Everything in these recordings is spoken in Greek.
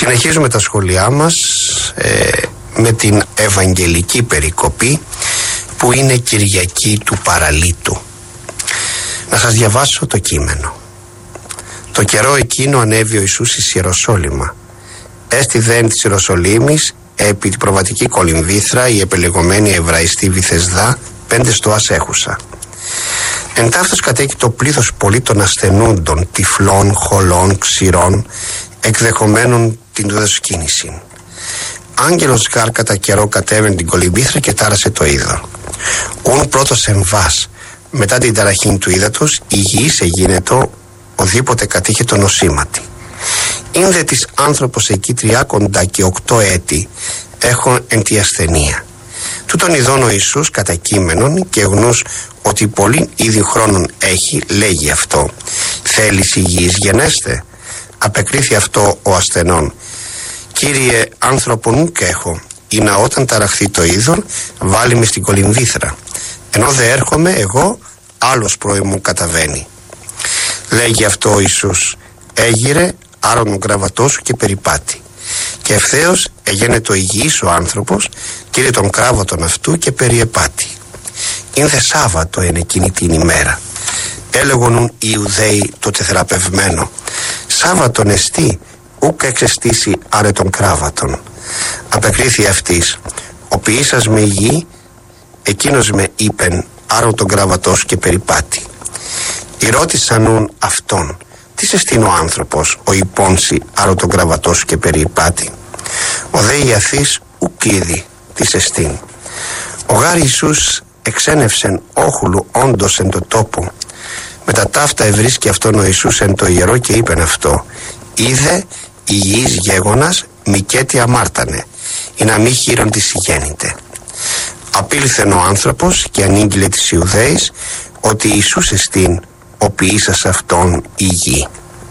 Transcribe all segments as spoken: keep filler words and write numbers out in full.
Συνεχίζουμε τα σχόλιά μας ε, με την Ευαγγελική περικοπή που είναι Κυριακή του Παραλίτου. Να σας διαβάσω το κείμενο. Το καιρό εκείνο ανέβη ο Ιησούς εις Ιεροσόλυμα. Έστι δέν της Ιεροσολύμης επί την προβατική κολυμβήθρα η επελεγωμένη Εβραϊστή Βηθεσδά πέντε στοάς έχουσα. Εν ταύτος κατέχει το πλήθος πολύ των ασθενούντων, τυφλών, χολών, ξηρών, εκδεχομένων την δοσκίνηση. Άγγελος γάρ κατά καιρό κατέβαινε την κολυμβήθρα και τάρασε το είδωρ. Ούν πρώτος εμβάς, μετά την ταραχήν του ύδατος, υγιής εγίνετο οδήποτε κατήχε το νοσήματι. Ήνδε της άνθρωπος εκεί τριάκοντα και οκτώ έτη έχουν εν τη ασθενεία. Τούτον ειδών ο Ιησούς κατά κείμενον και γνούς ότι πολύ ήδη χρόνων έχει, λέγει αυτό. Θέλεις υγιής γενέστε? Απεκρίθη αυτό ο ασθενών. Κύριε, άνθρωπον ουκ έχω, ή να όταν ταραχθεί το είδωρ βάλει με στην κολυμβήθρα. Ενώ δε έρχομαι εγώ, άλλος πρώην μου καταβαίνει. Λέγει αυτό ο Ιησούς. Έγειρε άρον ο κράβατός σου και περιπάτη. Και ευθέως εγένετο ο υγιής ο άνθρωπος, κύριε τον κράβατον αυτού και περιεπάτη. Είναι δε Σάββατο εν εκείνη την ημέρα. Έλεγονουν οι Ιουδαίοι το τεθεραπευμένο. Σάββατον εστί, ουκ εξεστήσει άρε τον κράβατον. Απεκρίθη αυτής. Ο ποιήσας με υγιή, εκείνος με είπεν άρον τον κράβατό σου και περιπάτη. Ρώτησαν αυτόν. Τι σε στείνει ο άνθρωπος, ο υπόνσι άρον τον κράβατό σου και περιπάτη. Ο δε Ιαθής ουκ είδη τι σε στείνει. Ο γάρ Ιησούς εξένευσεν όχουλου όντως εν το τόπο. Με τα ταύτα ευρίσκει αυτόν ο Ιησούς εν το ιερό και είπεν αυτό. Είδε υγιής γέγονας μικέτι αμάρτανε, ή να μη χείρον της ηγέννηται. Απήλθεν ο άνθρωπος και ανήγγειλε της Ιουδαίης ότι Ιησούς εστίν ο ποιήσας αυτόν υγιή.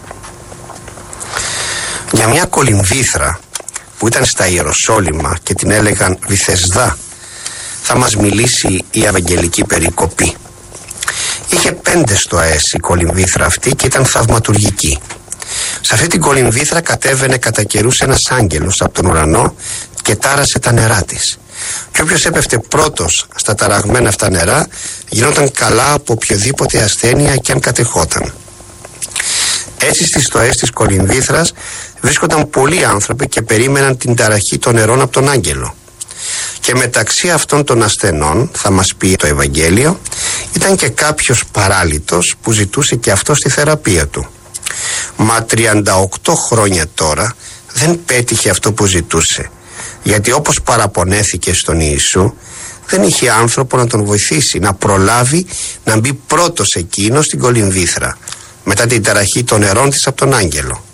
Για μια κολυμβήθρα που ήταν στα Ιεροσόλυμα και την έλεγαν Βηθεσδά θα μας μιλήσει η Ευαγγελική περικοπή. Είχε πέντε στοές η κολυμβήθρα αυτή και ήταν θαυματουργική. Σε αυτή την κολυμβήθρα κατέβαινε κατά καιρούς ένας άγγελος από τον ουρανό και τάρασε τα νερά της. Και όποιος έπεφτε πρώτος στα ταραγμένα αυτά νερά γινόταν καλά από οποιοδήποτε ασθένεια και αν κατεχόταν. Έτσι στις στοές της κολυμβήθρας βρίσκονταν πολλοί άνθρωποι και περίμεναν την ταραχή των νερών από τον άγγελο. Και μεταξύ αυτών των ασθενών, θα μας πει το Ευαγγέλιο, ήταν και κάποιος παράλυτος που ζητούσε και αυτό τη θεραπεία του. Μα τριάντα οκτώ χρόνια τώρα δεν πέτυχε αυτό που ζητούσε, γιατί όπως παραπονέθηκε στον Ιησού, δεν είχε άνθρωπο να τον βοηθήσει, να προλάβει να μπει πρώτος εκείνος στην κολυμβήθρα, μετά την ταραχή των νερών της από τον άγγελο.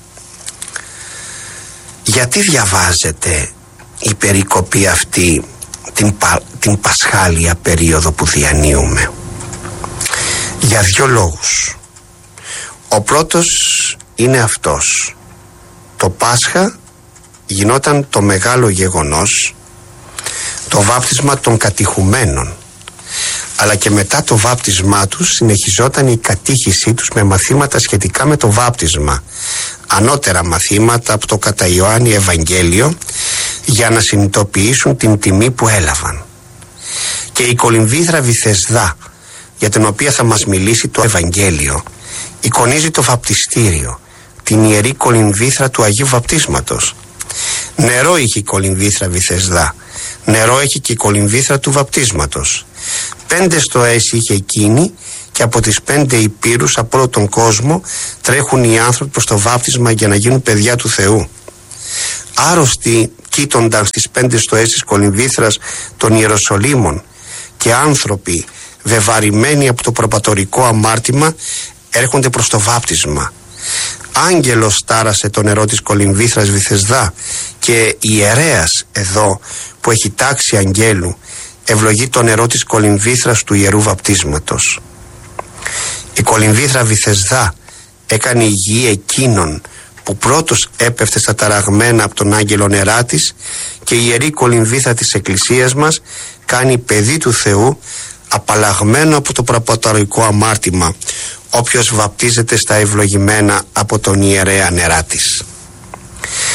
Γιατί διαβάζετε η περικοπή αυτή την, πα, την πασχάλια περίοδο που διανύουμε? Για δύο λόγους. Ο πρώτος είναι αυτός. Το Πάσχα γινόταν το μεγάλο γεγονός, το βάπτισμα των κατηχουμένων, αλλά και μετά το βάπτισμά τους συνεχιζόταν η κατήχησή τους με μαθήματα σχετικά με το βάπτισμα, ανώτερα μαθήματα από το κατά Ιωάννη Ευαγγέλιο, για να συνειδητοποιήσουν την τιμή που έλαβαν. Και η κολυμβήθρα Βηθεσδά, για την οποία θα μας μιλήσει το Ευαγγέλιο, εικονίζει το βαπτιστήριο, την ιερή κολυμβήθρα του Αγίου Βαπτίσματος. Νερό είχε η κολυμβήθρα Βηθεσδά, νερό έχει και η κολυμβήθρα του βαπτίσματος. Πέντε στοές είχε εκείνη και από τις πέντε υπήρους από όλο τον κόσμο τρέχουν οι άνθρωποι προς το βάπτισμα για να γίνουν παιδιά του Θεού. Άρρωστοι κοίτονταν στις πέντε στοές της κολυμβήθρας των Ιεροσολύμων και άνθρωποι βεβαρημένοι από το προπατορικό αμάρτημα έρχονται προς το βάπτισμα. Άγγελος τάρασε το νερό της κολυμβήθρας Βηθεσδά και ιερέας εδώ που έχει τάξη αγγέλου ευλογεί το νερό της κολυμβήθρας του Ιερού Βαπτίσματος. Η κολυμβήθρα Βηθεσδά έκανε υγιή εκείνον που πρώτος έπεφτε στα ταραγμένα από τον άγγελο νερά της, και η ιερή κολυμβήθρα της Εκκλησίας μας κάνει παιδί του Θεού απαλλαγμένο από το προπατορικό αμάρτημα όποιος βαπτίζεται στα ευλογημένα από τον ιερέα νερά της.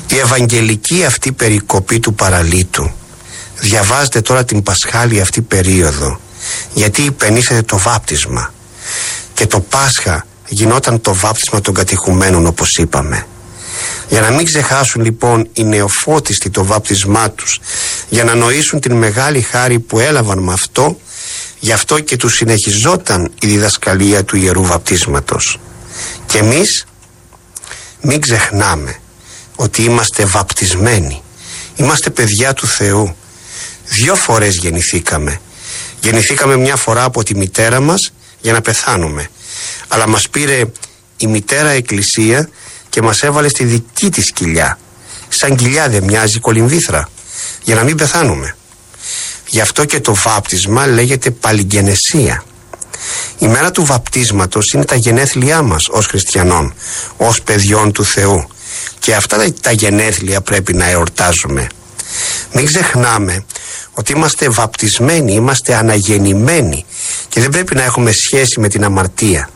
Η ευαγγελική αυτή περικοπή του παραλίτου διαβάζετε τώρα την πασχάλη αυτή περίοδο, γιατί υπενήσετε το βάπτισμα, και το Πάσχα γινόταν το βάπτισμα των κατηχουμένων, όπως είπαμε. Για να μην ξεχάσουν λοιπόν οι νεοφώτιστοι το βάπτισμά τους, για να νοήσουν την μεγάλη χάρη που έλαβαν με αυτό, γι' αυτό και τους συνεχιζόταν η διδασκαλία του Ιερού Βαπτίσματος. Και εμείς μην ξεχνάμε ότι είμαστε βαπτισμένοι, είμαστε παιδιά του Θεού. Δύο φορές γεννηθήκαμε. Γεννηθήκαμε μια φορά από τη μητέρα μας για να πεθάνουμε, αλλά μας πήρε η μητέρα Εκκλησία και μας έβαλε στη δική της κοιλιά. Σαν κοιλιά δεν μοιάζει κολυμβήθρα, για να μην πεθάνουμε. Γι' αυτό και το βάπτισμα λέγεται παλιγενεσία. Η μέρα του βαπτίσματος είναι τα γενέθλιά μας ως χριστιανών, ως παιδιών του Θεού, και αυτά τα γενέθλια πρέπει να εορτάζουμε. Μην ξεχνάμε ότι είμαστε βαπτισμένοι, είμαστε αναγεννημένοι και δεν πρέπει να έχουμε σχέση με την αμαρτία.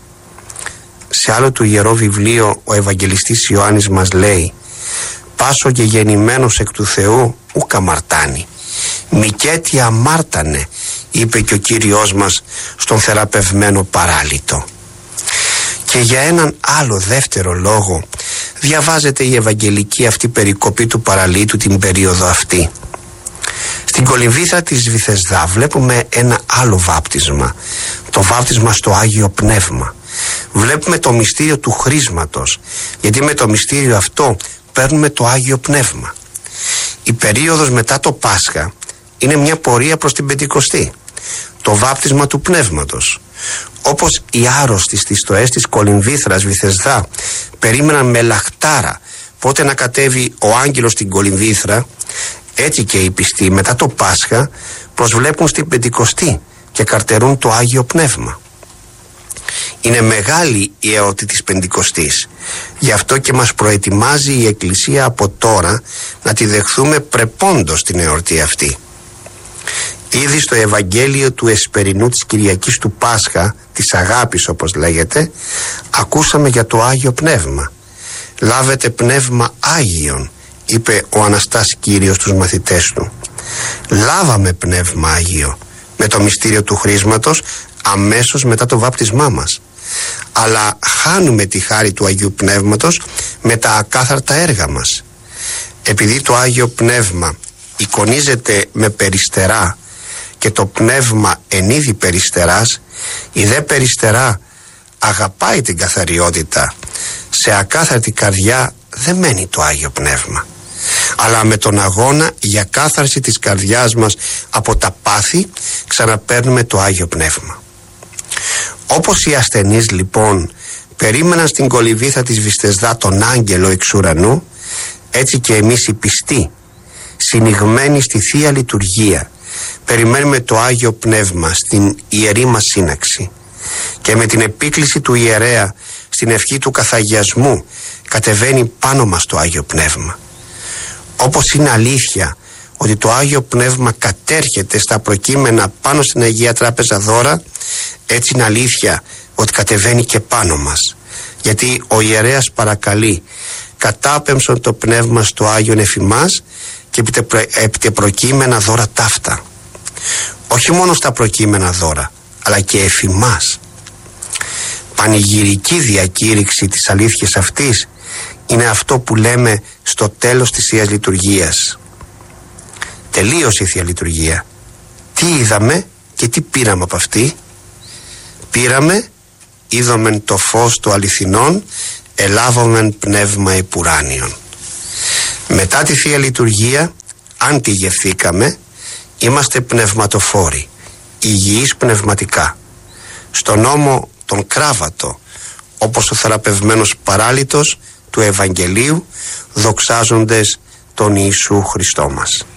Σε άλλο του Ιερό Βιβλίο ο Ευαγγελιστής Ιωάννης μας λέει: «Πάσο και γεννημένος εκ του Θεού ουκ αμαρτάνει, μικέτι αμάρτανε», είπε και ο Κύριος μας στον θεραπευμένο παράλυτο. Και για έναν άλλο δεύτερο λόγο διαβάζεται η Ευαγγελική αυτή περικοπή του παραλίτου την περίοδο αυτή. Στην κολυμβήθρα της Βηθεσδά βλέπουμε ένα άλλο βάπτισμα, το βάπτισμα στο Άγιο Πνεύμα. Βλέπουμε το μυστήριο του χρίσματος, γιατί με το μυστήριο αυτό παίρνουμε το Άγιο Πνεύμα. Η περίοδος μετά το Πάσχα είναι μια πορεία προς την Πεντηκοστή, το βάπτισμα του Πνεύματος. Όπως οι άρρωστοι στις στοές της κολυμβήθρας Βηθεσδά περίμεναν με λαχτάρα πότε να κατέβει ο άγγελος στην κολυμβήθρα, έτσι και οι πιστοί μετά το Πάσχα προσβλέπουν στην Πεντηκοστή και καρτερούν το Άγιο Πνεύμα. Είναι μεγάλη η εορτή της Πεντηκοστής, γι' αυτό και μας προετοιμάζει η Εκκλησία από τώρα να τη δεχθούμε πρεπόντως την εορτή αυτή. Ήδη στο Ευαγγέλιο του Εσπερινού της Κυριακής του Πάσχα, της αγάπης όπως λέγεται, ακούσαμε για το Άγιο Πνεύμα. «Λάβετε πνεύμα Άγιον», είπε ο Αναστάς Κύριος στους μαθητές του. Λάβαμε πνεύμα Άγιο με το μυστήριο του χρίσματος αμέσως μετά το βάπτισμά μας, αλλά χάνουμε τη χάρη του Αγίου Πνεύματος με τα ακάθαρτα έργα μας. Επειδή το Άγιο Πνεύμα εικονίζεται με περιστερά και το πνεύμα εν είδη περιστεράς, η δε περιστερά αγαπάει την καθαριότητα. Σε ακάθαρτη καρδιά δεν μένει το Άγιο Πνεύμα, αλλά με τον αγώνα για κάθαρση της καρδιάς μας από τα πάθη ξαναπαίρνουμε το Άγιο Πνεύμα. Όπως οι ασθενείς λοιπόν περίμεναν στην κολυμβήθρα της Βηθεσδά τον άγγελο εξ ουρανού, έτσι και εμείς οι πιστοί, συνηγμένοι στη Θεία Λειτουργία, περιμένουμε το Άγιο Πνεύμα στην ιερή μας σύναξη, και με την επίκληση του ιερέα στην ευχή του καθαγιασμού κατεβαίνει πάνω μας το Άγιο Πνεύμα. Όπως είναι αλήθεια ότι το Άγιο Πνεύμα κατέρχεται στα προκείμενα πάνω στην Αγία Τράπεζα δώρα, έτσι είναι αλήθεια ότι κατεβαίνει και πάνω μας, γιατί ο ιερέας παρακαλεί «κατάπεμψον το Πνεύμα στο Άγιον εφημάς και επί προκείμενα δώρα ταύτα». Όχι μόνο στα προκείμενα δώρα, αλλά και εφημάς. Πανηγυρική διακήρυξη της αλήθειας αυτής είναι αυτό που λέμε στο τέλος της Θείας Λειτουργίας. Τελείωσε η Θεία Λειτουργία. Τι είδαμε και τι πήραμε από αυτή? Πήραμε, είδομεν το φως του αληθινών, ελάβομεν πνεύμα επουράνιον. Μετά τη Θεία Λειτουργία, αν τη γευθήκαμε, είμαστε πνευματοφόροι, υγιείς πνευματικά. Στον νόμο τον κράβατο, όπως ο θεραπευμένος παράλυτος του Ευαγγελίου, δοξάζοντες τον Ιησού Χριστό μας.